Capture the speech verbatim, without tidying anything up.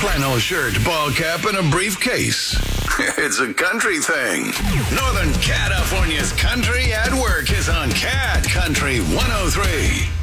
Flannel shirt, ball cap, and a briefcase. It's a country thing. Northern California's Country at Work is on Cat Country one oh three.